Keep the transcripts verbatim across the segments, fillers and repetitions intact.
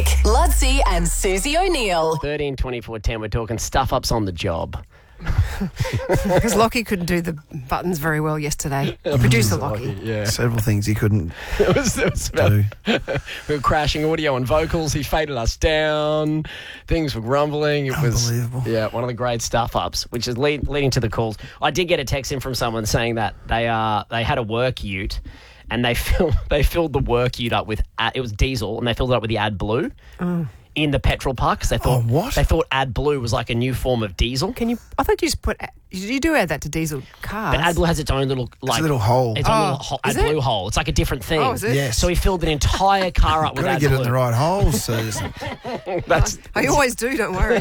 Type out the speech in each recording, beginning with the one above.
Nick, Ludsey and Susie O'Neill. thirteen twenty-four ten, we're talking stuff-ups on the job. Because Lockie couldn't do the buttons very well yesterday. Producer Lockie. Yeah. Several things he couldn't It was, it was about, do. we were crashing audio and vocals. He faded us down. Things were grumbling. It was Unbelievable. Yeah, one of the great stuff-ups, which is lead, leading to the calls. I did get a text in from someone saying that they uh, they had a work ute and they filled, they filled the work ute up with, uh, it was diesel, and they filled it up with the AdBlue. Mm. In the petrol park, because they thought Oh, what? they thought AdBlue was like a new form of diesel. Can you? I thought you just put. You do add that to diesel cars. But AdBlue has its own little like a little hole. Its own Oh, little ho- is AdBlue it? hole. It's like a different thing. Oh, is it? Yes. So he filled an entire car up with Got to AdBlue. get it in the right hole, Susan. That's I always do. Don't worry.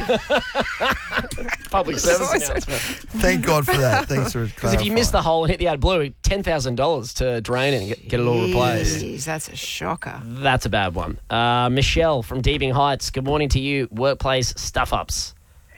public service Always- announcement. Thank God for that. Thanks for Because if you miss the hole and hit the AdBlue, ten thousand dollars to drain it and get, get it all replaced. Jeez, that's a shocker. That's a bad one. Uh, Michelle from Deebing Heights. Good morning to you. Workplace stuff ups.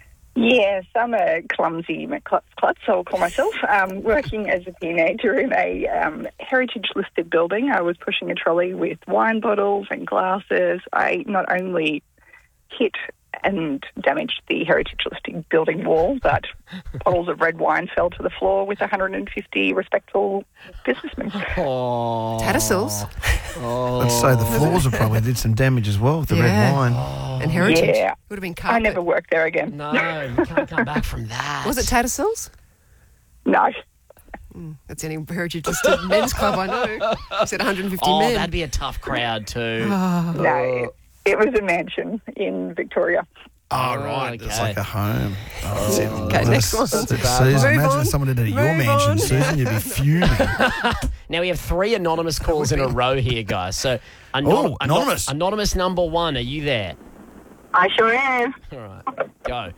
Yes, I'm a clumsy McClutz klutz, I'll call myself. Um, working as a teenager in a um, heritage-listed building, I was pushing a trolley with wine bottles and glasses. I not only hit and damaged the heritage-listed building wall, but bottles of red wine fell to the floor with one hundred fifty respectable businessmen. Oh, Tattersalls Let's say the floors have probably did some damage as well with the Yeah. red wine. And heritage. Yeah. Would have been I carpet. never worked there again. No, you can't come back from that. Was it Tattersalls? No. That's any heritage listed men's club I know. You said one hundred fifty Oh, men. that'd be a tough crowd too. No, it was a mansion in Victoria. Oh, right. It's okay. like a home. Oh, that's it. Okay, next one. That's it, bad Susan, one. imagine Move if someone did it at your on. Move mansion, on. Susan. You'd be fuming. Now we have three anonymous calls in a row here, guys. So anon- Oh, anonymous. anon- anonymous number one, are you there? I sure am. All right, go.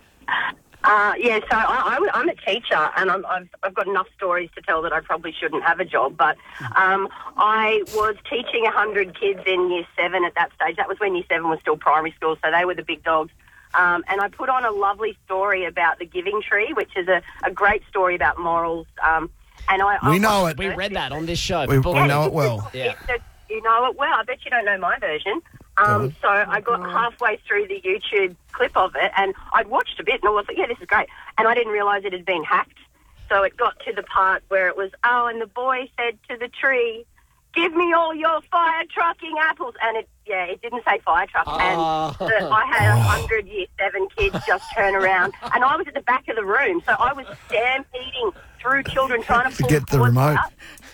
Uh, yeah, so I, I'm, I'm a teacher, and I'm, I've, I've got enough stories to tell that I probably shouldn't have a job. But um, I was teaching one hundred kids in Year seven at that stage. That was when Year seven was still primary school, so they were the big dogs. Um, and I put on a lovely story about the Giving Tree, which is a, a great story about morals. Um, and I, We I, know it. We read that on this show. We, People- we know it well. Yeah. It's a, you know it well. I bet you don't know my version. Um, so I got halfway through the YouTube clip of it, and I'd watched a bit, and I was like, yeah, this is great. And I didn't realise it had been hacked. So it got to the part where it was, oh, and the boy said to the tree, give me all your fire trucking apples. And it, yeah, it didn't say fire truck. Oh. And the, I had a hundred year seven kids just turn around, and I was at the back of the room, so I was stampeding through children trying to To pull get the cords remote. out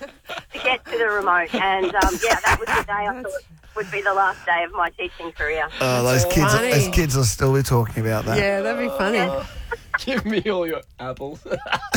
to get to the remote. And um, yeah, that was the day I thought would be the last day of my teaching career. Oh, those kids, Funny. those kids will still be talking about that. Yeah, that'd be funny. Give me all your apples.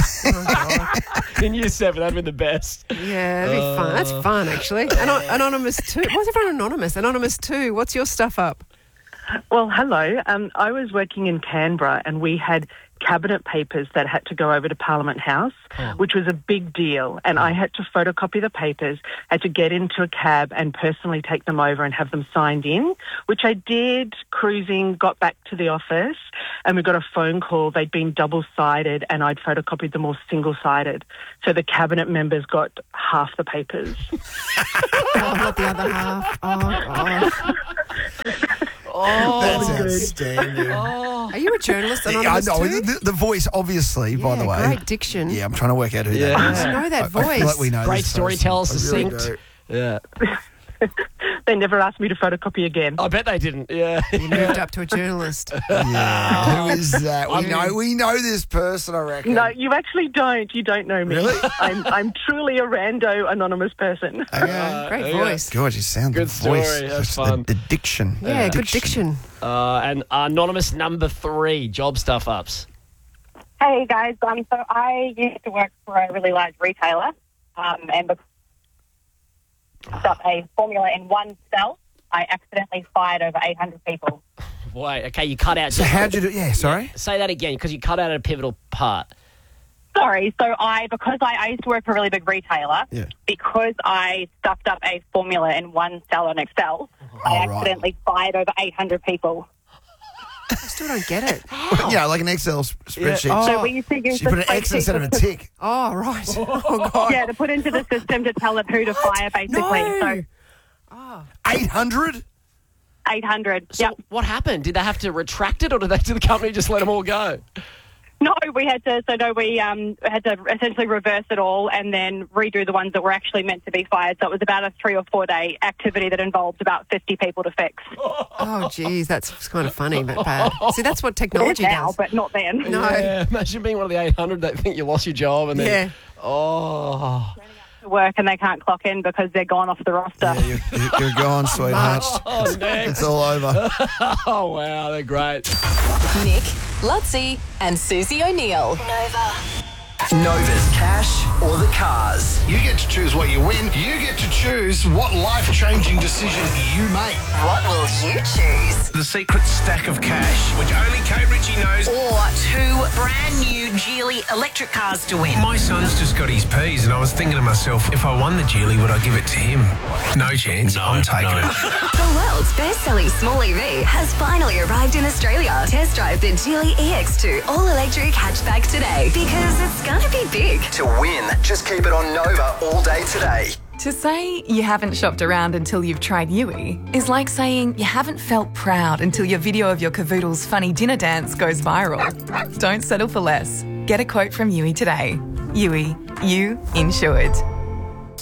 In year seven, that'd been the best. Yeah, that'd be fun. That's fun, actually. Ano- anonymous too. Why's everyone anonymous? Anonymous too. What's your stuff up? Well, hello. Um, I was working in Canberra and we had cabinet papers that had to go over to Parliament House, Oh. which was a big deal. And I had to photocopy the papers, had to get into a cab and personally take them over and have them signed in, which I did, cruising, got back to the office, and we got a phone call. They'd been double-sided and I'd photocopied them all single-sided. So the cabinet members got half the papers. Oh, not the other half. Oh, gosh. Oh, That's outstanding. oh. Are you a journalist, Yeah, I anonymous know. too? The, the voice, obviously, by Yeah, the way. great diction. Yeah, I'm trying to work out who Yeah. that is. I know that I voice. feel like we know Great this storyteller, person. I really succinct. do. Yeah. They never asked me to photocopy again. I bet they didn't. Yeah. You moved up to a journalist. Yeah, who is that? We I mean- know, we know this person, I reckon. No, you actually don't. You don't know me. Really? I'm, I'm truly a rando anonymous person. Okay. Great yeah. voice. God, you sound Good the voice. story, that's Just fun. The, the diction. Yeah, good diction. Uh, and anonymous number three, job stuff ups. Hey guys, um, so I used to work for a really large retailer, um, and because I picked up a formula in one cell, I accidentally fired over eight hundred people. Wait, okay, you cut out. So how'd you do? Yeah, sorry. Say that again, because you cut out a pivotal part. Sorry, so I, because I, I used to work for a really big retailer, Yeah. because I stuffed up a formula in one cell on Excel, I right. accidentally fired over eight hundred people. I still don't get it. Yeah, like an Excel sp- spreadsheet. Oh. So we used to use She the put an X spreadsheet instead of a to- tick. Oh, right. Oh, God. Yeah, to put into the system to tell it who to fire, basically. No. So Oh. eight hundred? eight hundred. So Yep. what happened? Did they have to retract it, or did they? Did the company just let them all go? No, we had to. So no, we um, had to essentially reverse it all and then redo the ones that were actually meant to be fired. So it was about a three or four day activity that involved about fifty people to fix. Oh, geez, that's kind of funny but bad. See, that's what technology now, does. but not then. No. Yeah, imagine being one of the eight hundred that think you lost your job and then. Yeah. Oh. Work and they can't clock in because they're gone off the roster. Yeah, you're, you're gone, sweetheart. Oh, next. It's all over. Oh, wow, they're great. Nick, Lutzi, and Susie O'Neill. Nova. Nova's cash or the cars. You get to choose what you win. You get to choose what life-changing decision you make. What will you choose? The secret stack of cash, which only Kate Ritchie knows. Or two brand new Geely electric cars to win. My son's just got his P's, and I was thinking to myself, if I won the Geely, would I give it to him? No chance. No, I'm taking no. it. The world's best-selling small E V has finally arrived in Australia. Test drive the Geely E X two all-electric hatchback today because it's going to be big. To win, just keep it on Nova all day today. To say you haven't shopped around until you've tried Yui is like saying you haven't felt proud until your video of your cavoodle's funny dinner dance goes viral. Don't settle for less. Get a quote from Yui today. Yui, you insured.